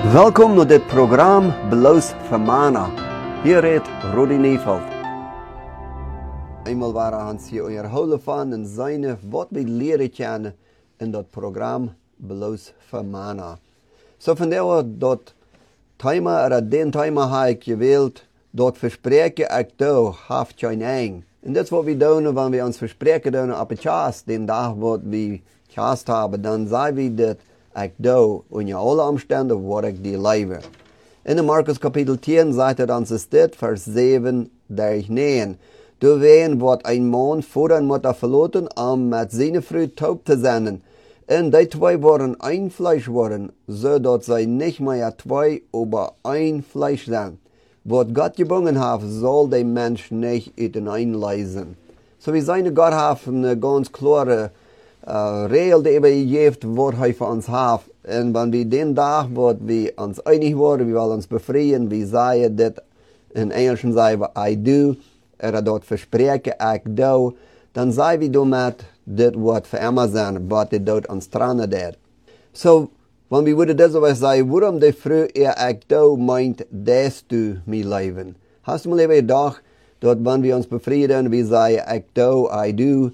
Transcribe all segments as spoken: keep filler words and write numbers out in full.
Welkom naar dit programma Bloos voor Mana. Hier redt Rudi Neveld. Eenmaal waren Hans hier onderhouden van en zijn wat we leren kennen in dat programma Bloos voor Mana. Zo vandaar dat thema, oder den thema heb ik gewählt, dat verspreken ik daar, haft geen eng. En dat is wat we doen, wanneer we ons verspreken doen op het chast, den dag wat we chast hebben, dan zijn we dat ik doe, onder alle omstandigheden, wat ik die leven. In de Markus kapitel tien zegt het ons dit, vers zeven durch negen. Du ween wat een man voor een moeder verloten, om met zijn vrouw taub te zenden. En die twee worden een Fleisch worden, zodat zij niet meer twee over een Fleisch zijn. Wat Gott gebonden heeft, zal de mens niet uiteenlezen. So wie seine Gott heeft een ganz klare uh, regel die hij geeft, wat hij voor ons heeft. En wanneer we den dag wat we ons einig worden, we willen ons bevrijden, we zeggen dit, in Engels zeggen we I do, er dat verspreken ik doe, dan zeggen we daarmee dit wat voor immer zijn, wat dit doet ons tranen deed. So, wanneer we dit zo zeggen, waarom de vrouw er ik doe meint, des du mijn leven. Hast du mal even gedacht, dat wanneer we ons bevrijden, we zeggen ik doe, I do,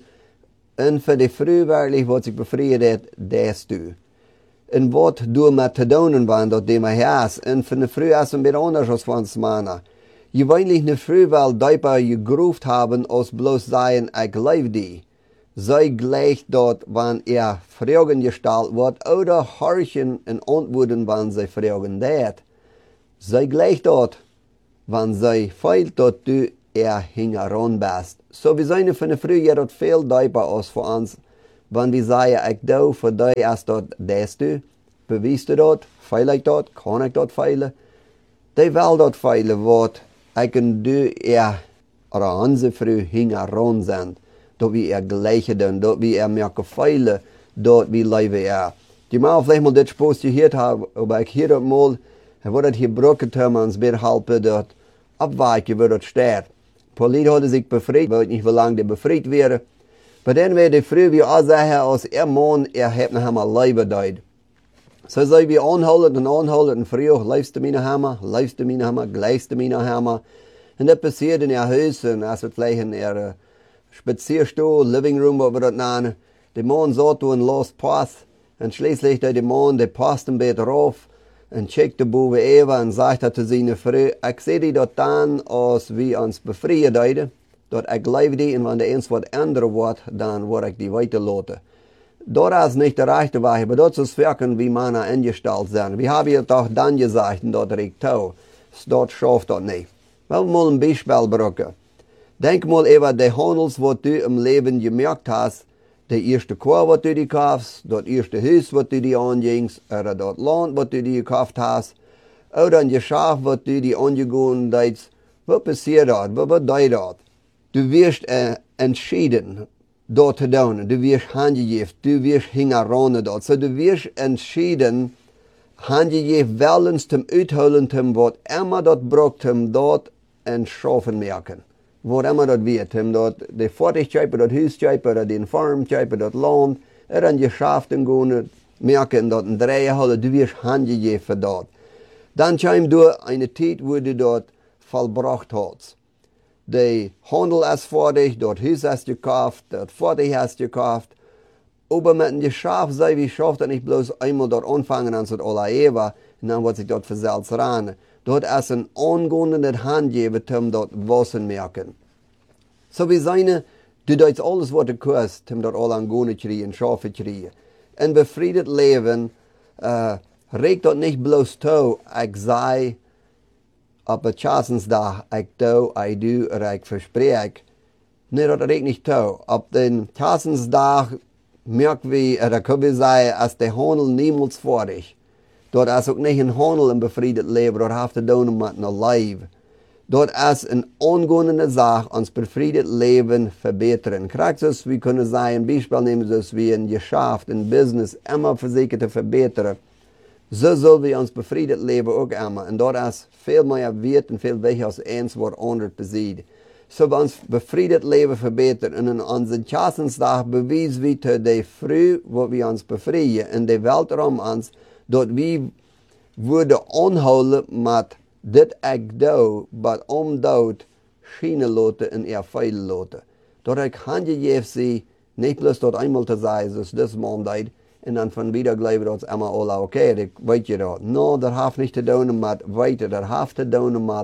en voor de vrouw werkelijk wat zich bevrijden, des du. En wat doe met te doen, want dat die mij has. En voor de vrouw is het een beetje anders als van de mannen. Je weet niet, de vrouw wel dieper gegroefd hebben, als bloos zeggen, ik leef die. Zij gleicht dat, wanneer er vragen gesteld wordt, oder horchen en antwoorden, wanneer zij vragen dat. Zij gleicht dat, wanneer zij feilt dat du er hingeron bist. So, we zijn van de vrouw ja dat veel dieper als voor ons. Wanneer we zeggen, ik doe voor die als dat des du, bewijst du dat, feil ik dat, kan ik dat feilen? Die wil dat feilen, wat ik en du er, oder onze vrouw hingeron zijn. Dat we er gleiche doen, dat we er merken feilen, dat we leven er. Die mag vielleicht mal dit spoostje hier hebben, aber ik hier dat mal, er wordt het gebroken te hebben, ons weer helpen dat afwijken, waar dat staat. Pauline hadden zich bevrijd, weet niet hoe lang die bevrijd werden. Maar dan werd de vrouw weer al zeggen, als er man, er heeft nog helemaal leven deed. Zo zei we aanhouden en aanhouden en vroeg, leefste mij nog helemaal, leefste mij nog helemaal, glijste mij nog helemaal. En dat passeerde in haar huis, en als het vielleicht in haar uh, spazierstoel, living room, wat we dat nennen. De man zat toen los pas, en schließlich de man, de past een beetje rauf, en checkte boven even en sagte zu zijn vrouw, ik zie die dat dan, als we ons bevrijden deden, dat ik leef die en wanneer eens wat andere wordt, dan word ik die weiterlaten. Dat is niet de rechte weg, maar dat is werken wie mannen ingesteld zijn. We hebben je toch dan gezegd, dat ik toe. Dat schafft dat niet. Wel mal een Beispiel brengen. Denk mal even de handels wat du im leven gemerkt hast, de eerste koor wat du die kaufst, dat eerste huis wat du die aangingst, oder dat land wat du die gekauft hast, oder een Geschäft wat du die aangegaan deed. Wat passiert dat? Wat bedoelt dat? Du wirst uh, entschieden, dat te doen. Du wirst handgegeven. Du wirst hingeronnen dat. So, du wirst entschieden, handgegeven, wellens zum uitholen, zum wat immer dat braucht, zum dat en schaffen merken. Wat immer dat wird, zum dat de Fertigkeit, dat Huiskeit, oder den Farmkeit, dat Land, er an Geschäften gehen, merken, dat ein Drehen hat, du wirst handgegeven für dat. Dann kommt du eine Zeit, wo du dat vollbracht hast. De handel is fertig, dat huis is gekauft, dat fertig is gekauft. Aber mit dem Geschäft sei wie schafft er nicht bloß einmal dort anfangen an so alle Eva, und dann wird sich dort verselzt ran. Dort ist ein angehende Handgeber, um dort Wasser merken. So wie seine, du deutst alles, was du kannst, um dort alle angehende kriegen, Schafe kriegen. Ein befriedet Leben, äh, regt dort nicht bloß zu, ich sei, op het Chasensdag, ik doe, ik doe, er ik verspreek. Nee, dat regt niet toe. Op den Chasensdag merken we, er kunnen we zeggen, als de handel niemals fertig. Dat is ook niet een handel een bevredigd leven, dat heeft te doen met een leven. Dat is een ongewone zaak, ons bevredigd leven verbeteren. Krijg zoals we kunnen zeggen, een Beispiel nemen zoals we een Geschäft, een business, immer verzekerd te verbeteren. Zo zullen we ons bevredigd leven ook immer. En dat is veel meer wert en veel wichtiger als eens wat anders beziet. Zo we ons bevredigd leven verbeteren. En in onze Chasensdag bewijzen we te de vrouw wat we ons bevrijden. En de welt om ons, dat we würde anhouden met dit ik doe, wat om dood schijnen laten en er feilen laten. Dat ik handje geef ze, niet plus dat eenmaal te zeggen, dus dit man deed, en dan van wieder geloven dat het allemaal oké, okay, ik weet je dat. No, dat heeft niet te doen met weten, dat heeft te doen met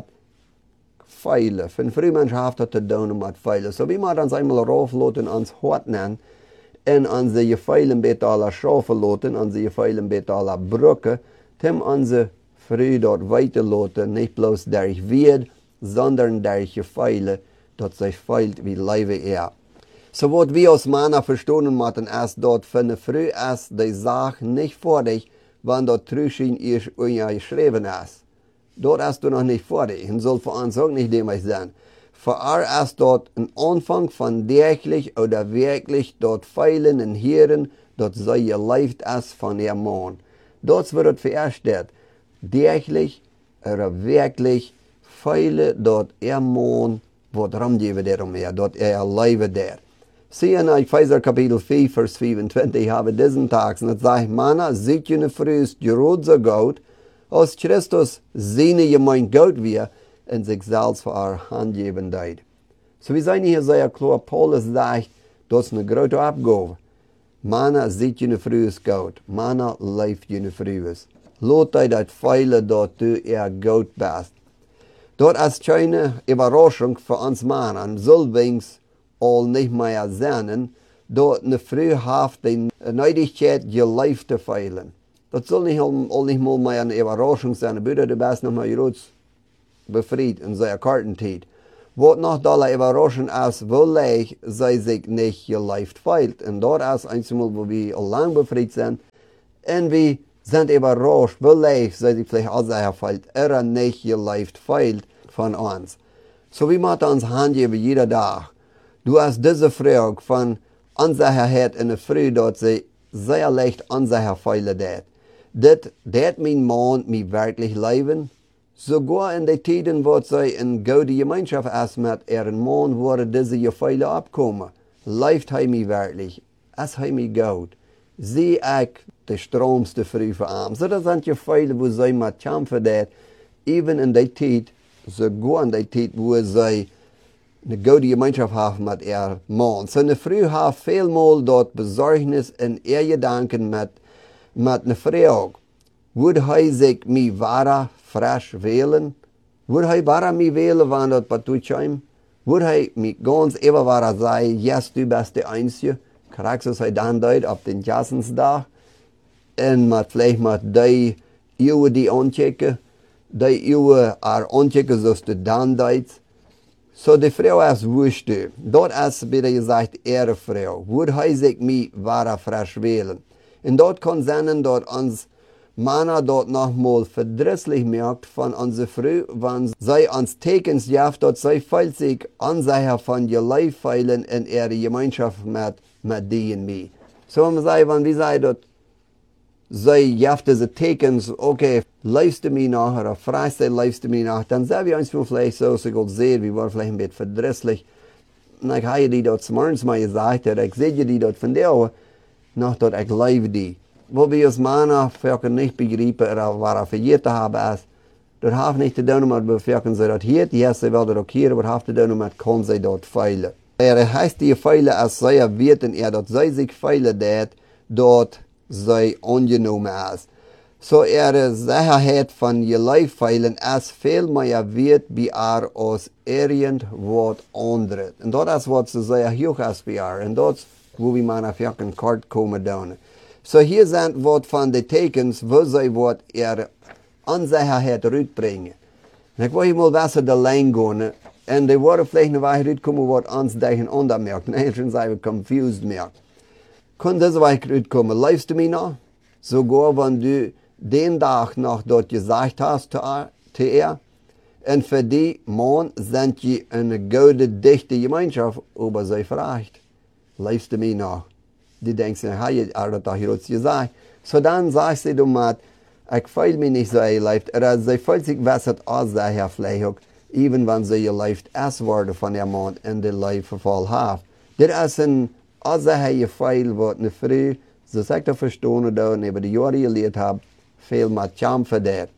feilen. Van vroeg mensen heeft dat te doen met feilen. So wie maar ons eenmaal rauflaten ons hart nemen, en onze je feilen beter alle schaffen laten, onze je feilen beter alle brücken, tem onze vroeg dat weten laten, niet bloos durch weet, sondern durch je feilen, dat zich feilt wie leven er. So wat wir als Männer verstehen müssen, ist, dass von der Früh ist die Sache nicht fertig, wenn dort Trüschen ist geschrieben ist. Dort ist du noch nicht fertig und soll für uns auch nicht demnach sein. Für er ist dort ein Anfang von täglich oder wirklich dort feilen und hören, dort sei gelebt ist von ihr Mann. Dort wird vererstellt, täglich oder wirklich feilen dort ihr Mann, wo dran geben der um er, dort er leben der. Zie in Epheser kapitel vier, vers vierentwintig, hebben diesen Tag, en het zegt, Männer, ziet je frühst gerot so gut, als Christus seine gemeint gut wir, en sich selbst für haar Hand geben deed. So wie zijn hier sehr klar, Paulus sagt, dat is een grote Abgabe. Männer, ziet je frühst gut, Männer, leeft je frühst. Laat hij dat feilen, dat du er gut bist. Dat is keine Überraschung für uns Männer, zulwings al niet meer zijn, dat een vrouw heeft de neidigheid je leven te feilen. Dat zal niet al niet mal meer een Überraschung zijn. Bitte de best nog maar groot bevrijd in zijn kartentijd. Wat nog dalle Überraschung is, wellicht zij zich niet je leven feilt. En dat is eenmaal wo we al lang bevrijd zijn. En we zijn überrascht, wellicht zij zich vielleicht als hij feilt, er niet je leven feilt van ons. So we moeten ons hand geven jeder dag. Du hast diese Frage von Unsicherheit in der Früh, dass sie sehr leicht unsicher feilen dat. Dat, dat mein Mann mich wirklich leben. Sogar in den Tiden, wo sie in gute Gemeinschaft ist mit ihren Mann, wurde diese Gefeile abkommen. Leift hij mich wirklich. Es hij mich gut. Sie ich die stromste Früh für arm. So das sind Gefeile, wo sie mit kämpfen dat, even in der Zeit, sogar in der Zeit, wo sie eine gute Gemeinschaft haben mit ihr Mann. So eine Frau hat vielmal dort Besorgnis in ihr Gedanken mit, mit einer Frau. Würde er sich mich wahrer frisch wählen? Würde er wahrer mich wählen, wenn das Patutsch heim? Würde er mich ganz immer wahrer sagen, yes, du bist der Einzige? Kriegst du es dann dort auf den Jassensdag? Und mit vielleicht mit die Uhr, die anchecken, die Uhr are anchecken, so du dann dort. So die Frau ist wurscht. Dort ist wieder gesagt, ihre Frau. Würde er sich mich wahrer frisch wählen? Und dort kann sein, dass uns Männer dort nochmal verdrießlich merkt von unserer Frau, wenn sie uns Tekens jaft, dass sie feilt sich unsicher von ihr Leib feilen in ihre Gemeinschaft mit, mit die und mir. So wenn sie, wenn wir sagen, dass sie jaft diese Tekens, okay, leifst du mich nach oder freist du, leifst du mich nach, dann sagen wir uns vielleicht so, so gut sehen, wir waren vielleicht ein bisschen verdrießlich. Und ich habe die dort zum Morgens mal gesagt, ich sehe die dort von der, noch dort ich lebe die. Wo wir als Männer vielleicht nicht begreifen, oder was verjährt haben, ist, das hat nicht zu tun, mit vielleicht sie dort hier, die erste werden auch hier, aber das hat zu tun, mit kann sie dort feilen. Er heißt die Feilen, als sei er wird, und er dort sei sich feilen, dort, dort sei angenommen ist. So ihre Sicherheit von ihr Leib feilen, ist viel mehr wird, wie er aus irgendwas anderes. Und das ist, was sie sehr hoch ist wie er, und das wo wir mal auf jeden Kart kommen dann. So hier sind was von den Tekens, wo sie was ihre Unsicherheit rüberbringen. Und ich wollte mal wissen, der Lane gehen, und die wollen vielleicht eine Weile rüberkommen, was uns durcheinander merkt. Nein, schon sind wir confused merkt. Kann diese Weile rüberkommen, leibst du mich noch? Sogar wenn du den Tag noch dort gesagt hast zu ihr, und für die Mann sind sie eine gute, dichte Gemeinschaft, aber sie fragt. Leifst du mich noch? Die denkt sich, hey, er hat doch hier gesagt. So dann sagt sie, du mal, ich fühle mich nicht so erlebt. Oder sie fühlt sich besser als der Herr vielleicht auch, even wenn sie erlebt es wurde von ihrem Mann in den Leibverfall hat. Das ist ein, als der Herr Gefühl, was eine Frau, so sagt er verstehen, und über die Jahre gelebt hat, viel mehr kämpfen der.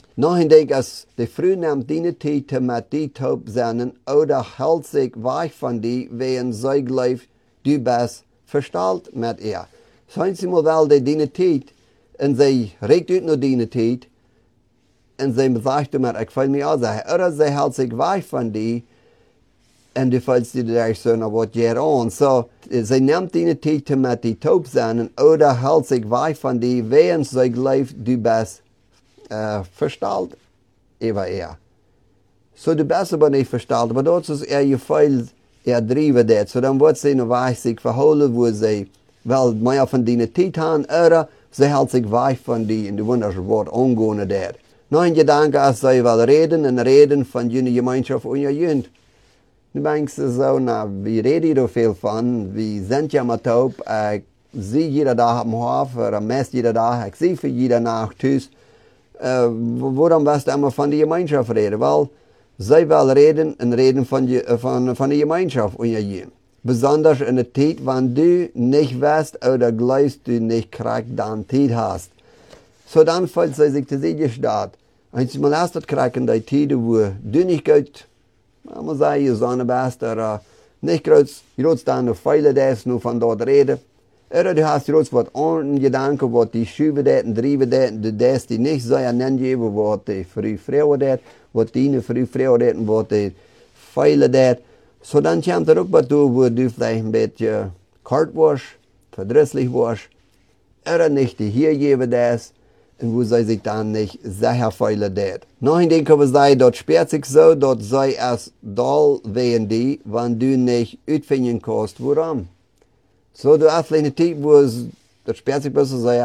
Nachdem als die Frau nimmt die Zeit mit die taub sein oder hält sich weg von die, wenn sie glaubt, du bist verstellt mit ihr. Seien sie mal wel die die Zeit und sie regt ut nur die Zeit und sie sagt mir, ich will mich auch sagen, oder sie hält sich weg von die und du fühlst dir gleich so, na was geht an. So, sie nimmt die Zeit mit die taub sein oder hält sich weg von die, wenn sie glaubt, du bist Uh, versteld über er. So du bist aber nicht versteld, aber dort ist er viel er driven dat. So dann wird sie noch weich sich verholen, wo sie wel mehr von denen Zeit haben, oder sie hält sich weich von die in die wunderschöne Wort angehen der. Noch ein Gedanke, als sie will reden und reden von jener Gemeinschaft und ihr Jünd. Du denkst so, na, wie rede ich da viel von, wie sind ja mal taub, ich sehe jeder Tag am Hof, oder meist jeder Tag, ich sehe für jeder Nacht Tschüss. Uh, waarom was du immer von der Gemeinschaft reden? Weil sie will reden und reden von, von, von der Gemeinschaft und ihr. Besonders in der Zeit, wenn du nicht weißt oder glaubst, du nicht kriegst, dann Zeit hast. So dann fällt sie sich zu sich statt. Wenn sie mal erst kriegen, die Zeit, wo du nicht gut, man sagen, ihr Sonne bist, oder nicht groß, groß dann noch viele das nur von dort reden. Oder du hast jetzt was anderen Gedanken, was die schieben dat und drieben dat, und das die nicht so angeben, was die früh Frauen dat, was die eine früh Frauen dat, und was die Feile dat. So dann kommt er auch was, wo du vielleicht ein bisschen kalt warst, verdrisslich warst, oder nicht die hier geben das, und wo sie sich dann nicht sehr Feile dat. Nachdem kann man sagen, dort sperrt sich so, dort sei es doll wehen die, wenn du nicht utfinden kannst, warum. So, du hast eine Zeit, wo es, das sperrt sich besser,